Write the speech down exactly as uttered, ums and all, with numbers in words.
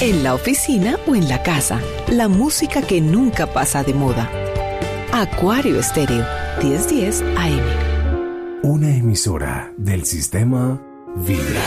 en la oficina o en la casa. La música que nunca pasa de moda. Acuario Estéreo, diez diez A M. Una emisora del sistema Vibra.